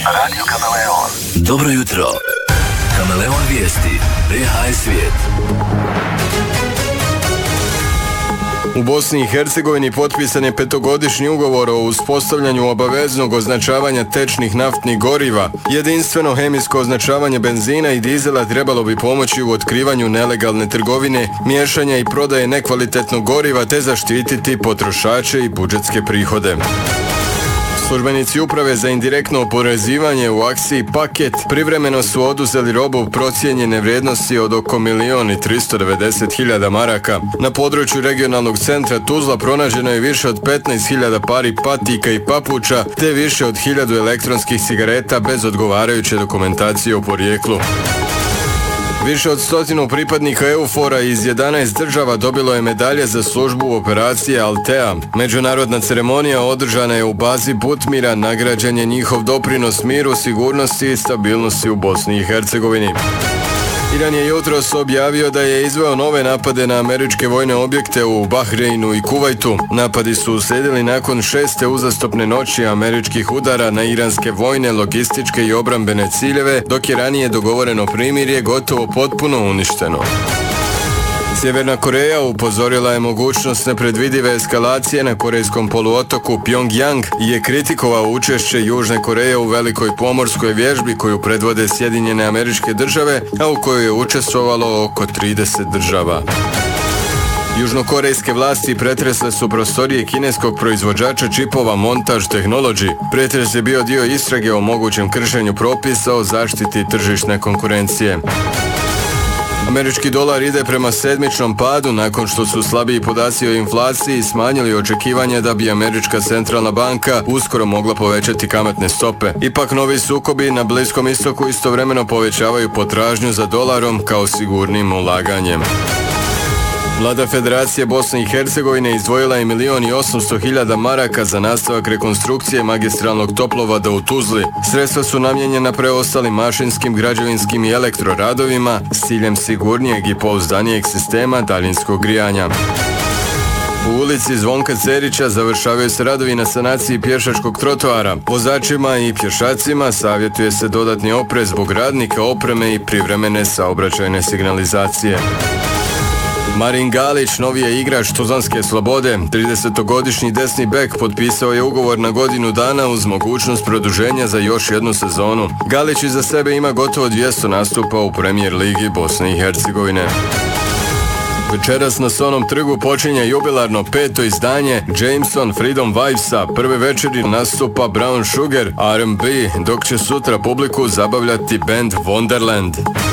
Radio Kameleon. Dobro jutro. Kameleon vijesti. BiH svijet. U Bosni i Hercegovini potpisan je 5-godišnji ugovor o uspostavljanju obaveznog označavanja tečnih naftnih goriva. Jedinstveno hemijsko označavanje benzina i dizela trebalo bi pomoći u otkrivanju nelegalne trgovine, miješanja i prodaje nekvalitetnog goriva te zaštititi potrošače i budžetske prihode. Službenici uprave za indirektno oporezivanje u akciji Paket privremeno su oduzeli robu procijenjene vrijednosti od oko 1.390.000 maraka. Na području regionalnog centra Tuzla pronađeno je više od 15.000 pari patika i papuča te više od 1.000 elektronskih cigareta bez odgovarajuće dokumentacije o porijeklu. Više od 100 pripadnika EUFOR-a iz 11 država dobilo je medalje za službu u operaciji Altea. Međunarodna ceremonija održana je u bazi Butmira, nagrađen je njihov doprinos miru, sigurnosti i stabilnosti u Bosni i Hercegovini. Iran je jutros objavio da je izveo nove napade na američke vojne objekte u Bahreinu i Kuvajtu. Napadi su uslijedili nakon 6. uzastopne noći američkih udara na iranske vojne, logističke i obrambene ciljeve, dok je ranije dogovoreno primirje gotovo potpuno uništeno. Sjeverna Koreja upozorila je mogućnost nepredvidive eskalacije na korejskom poluotoku Pyongyang i je kritikovao učešće Južne Koreje u velikoj pomorskoj vježbi koju predvode Sjedinjene Američke Države, a u kojoj je učestvovalo oko 30 država. Južnokorejske vlasti pretresle su prostorije kineskog proizvođača čipova Montage Technology. Pretres je bio dio istrage o mogućem kršenju propisa o zaštiti tržišne konkurencije. Američki dolar ide prema sedmičnom padu nakon što su slabiji podaci o inflaciji smanjili očekivanje da bi Američka centralna banka uskoro mogla povećati kamatne stope. Ipak novi sukobi na Bliskom istoku istovremeno povećavaju potražnju za dolarom kao sigurnim ulaganjem. Vlada Federacije Bosne i Hercegovine izdvojila je 1.800.000 maraka za nastavak rekonstrukcije magistralnog toplovoda u Tuzli. Sredstva su namijenjena preostalim mašinskim, građevinskim i elektroradovima s ciljem sigurnijeg i pouzdanijeg sistema daljinskog grijanja. U ulici Zvonka Cerića završavaju se radovi na sanaciji pješačkog trotoara. Vozačima i pješacima savjetuje se dodatni oprez zbog radnika, opreme i privremene saobraćajne signalizacije. Marin Galić, novi je igrač Tuzlanske Slobode. 30-godišnji desni bek potpisao je ugovor na godinu dana uz mogućnost produženja za još jednu sezonu. Galić iza sebe ima gotovo 200 nastupa u Premier ligi Bosne i Hercegovine. Večeras na Sonom trgu počinje jubilarno 5. izdanje Jameson Freedom Vibesa. Prve večeri nastupa Brown Sugar, R&B, dok će sutra publiku zabavljati band Wonderland.